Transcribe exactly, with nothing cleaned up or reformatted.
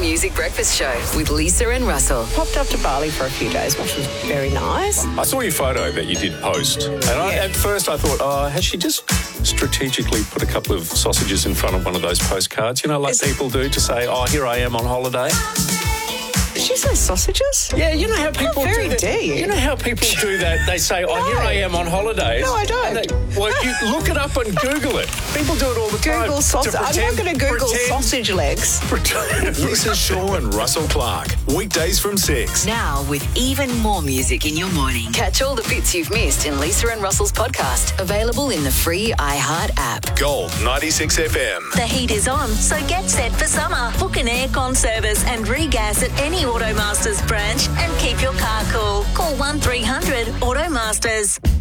Music Breakfast Show with Lisa and Russell. Popped up to Bali for a few days, which was very nice. I saw your photo that you did post. And I, at first I thought, oh, has she just strategically put a couple of sausages in front of one of those postcards, you know, like Is- people do to say, oh, here I am on holiday? Did you say sausages? Yeah, you know how people How very do that. dare you. You know how people do that? They say, oh, No. here I am on holidays. No, I don't. And they, well, you look it up and Google it. People do it all the time. Google sausage. to I'm not pretend- going to Google pretend- sausage legs. pretend- Lisa Shaw and Russell Clark. Weekdays from six. Now with even more music in your morning. Catch all the bits you've missed in Lisa and Russell's podcast. Available in the free iHeart app. Gold ninety-six F M. The heat is on, so get set for summer. Book an aircon service and regas at any Automasters branch and keep your car cool. Call one three hundred Automasters.